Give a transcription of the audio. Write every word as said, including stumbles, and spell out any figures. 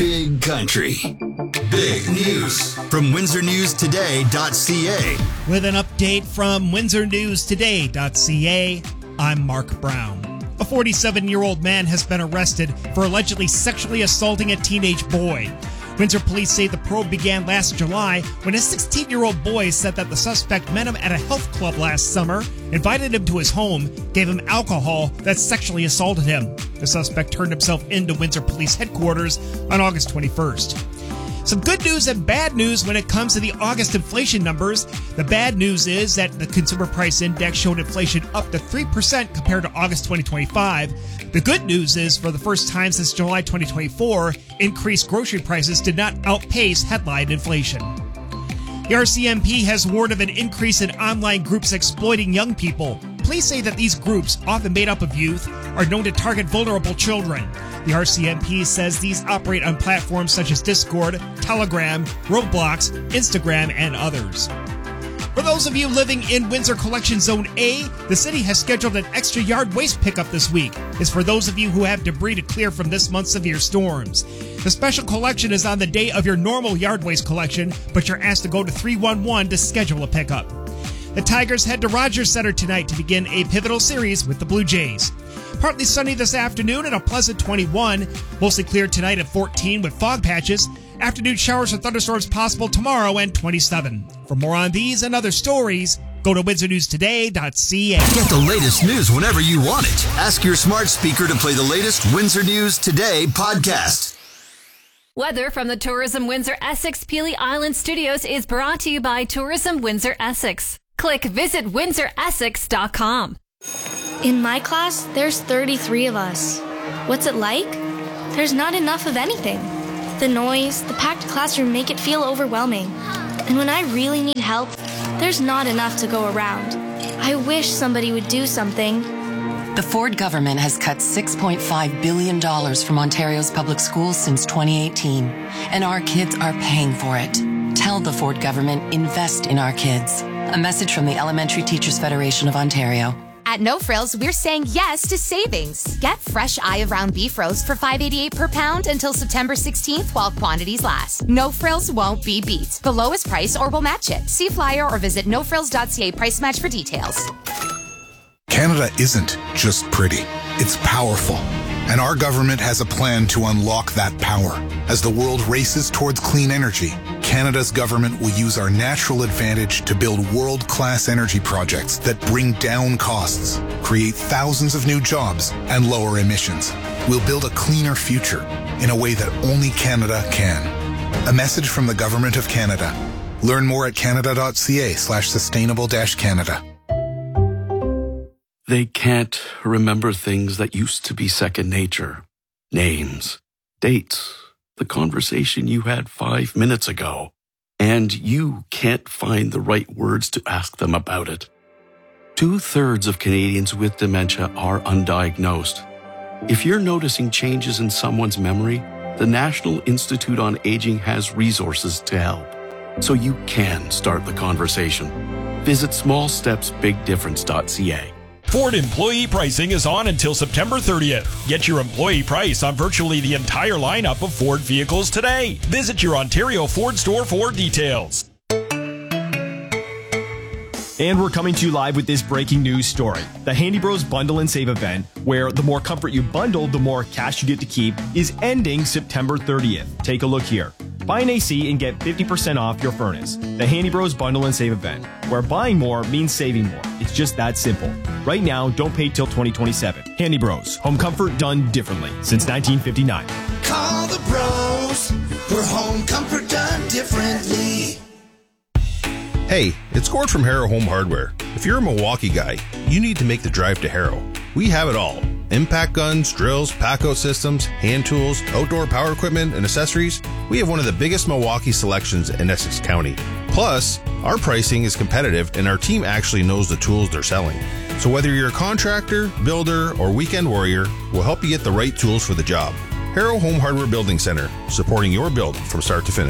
Big Country. Big News from Windsor News Today dot C A. With an update from Windsor News Today dot C A, I'm Mark Brown. A forty-seven-year-old man has been arrested for allegedly sexually assaulting a teenage boy. Windsor police say the probe began last July when a sixteen-year-old boy said that the suspect met him at a health club last summer, invited him to his home, gave him alcohol, that sexually assaulted him. The suspect turned himself into Windsor Police Headquarters on August twenty-first. Some good news and bad news when it comes to the August inflation numbers. The bad news is that the Consumer Price Index showed inflation up to three percent compared to August twenty twenty-five. The good news is, for the first time since July twenty twenty-four, increased grocery prices did not outpace headline inflation. The R C M P has warned of an increase in online groups exploiting young people. Police say that these groups, often made up of youth, are known to target vulnerable children. The R C M P says these operate on platforms such as Discord, Telegram, Roblox, Instagram, and others. For those of you living in Windsor Collection Zone A, the city has scheduled an extra yard waste pickup this week. It's for those of you who have debris to clear from this month's severe storms. The special collection is on the day of your normal yard waste collection, but you're asked to go to three one one to schedule a pickup. The Tigers head to Rogers Center tonight to begin a pivotal series with the Blue Jays. Partly sunny this afternoon at a pleasant twenty-one. Mostly clear tonight at fourteen with fog patches. Afternoon showers or thunderstorms possible tomorrow and twenty-seven. For more on these and other stories, go to Windsor News Today dot C A. Get the latest news whenever you want it. Ask your smart speaker to play the latest Windsor News Today podcast. Weather from the Tourism Windsor Essex Peely Island Studios is brought to you by Tourism Windsor Essex. Click visit windsor essex dot com. In my class, there's thirty-three of us. What's it like? There's not enough of anything. The noise, the packed classroom make it feel overwhelming. And when I really need help, there's not enough to go around. I wish somebody would do something. The Ford government has cut six point five billion dollars from Ontario's public schools since twenty eighteen, and our kids are paying for it. Tell the Ford government, invest in our kids. A message from the Elementary Teachers Federation of Ontario. At No Frills, we're saying yes to savings. Get fresh eye of round beef roast for five dollars and eighty-eight cents per pound until September sixteenth while quantities last. No Frills won't be beat. The lowest price or we'll match it. See flyer or visit no frills dot c a price match for details. Canada isn't just pretty. It's powerful. And our government has a plan to unlock that power. As the world races towards clean energy, Canada's government will use our natural advantage to build world-class energy projects that bring down costs, create thousands of new jobs, and lower emissions. We'll build a cleaner future in a way that only Canada can. A message from the Government of Canada. Learn more at canada dot c a slash sustainable dash Canada. They can't remember things that used to be second nature. Names, dates, the conversation you had five minutes ago. And you can't find the right words to ask them about it. Two-thirds of Canadians with dementia are undiagnosed. If you're noticing changes in someone's memory, the National Institute on Aging has resources to help. So you can start the conversation. Visit small steps big difference dot c a. Ford employee pricing is on until September thirtieth. Get your employee price on virtually the entire lineup of Ford vehicles today. Visit your Ontario Ford store for details. And we're coming to you live with this breaking news story. The Handy Bros Bundle and Save event, where the more comfort you bundle, the more cash you get to keep, is ending September thirtieth. Take a look here. Buy an A C and get fifty percent off your furnace. The Handy Bros Bundle and Save event, where buying more means saving more. It's just that simple. Right now, don't pay till twenty twenty-seven. Handy Bros, home comfort done differently since nineteen fifty-nine. Call the bros for home comfort done differently. Hey, it's Gord from Harrow Home Hardware. If you're a Milwaukee guy, you need to make the drive to Harrow. We have it all. Impact guns, drills, pack-out systems, hand tools, outdoor power equipment, and accessories. We have one of the biggest Milwaukee selections in Essex County. Plus, our pricing is competitive and our team actually knows the tools they're selling. So whether you're a contractor, builder, or weekend warrior, we'll help you get the right tools for the job. Harrow Home Hardware Building Center, supporting your build from start to finish.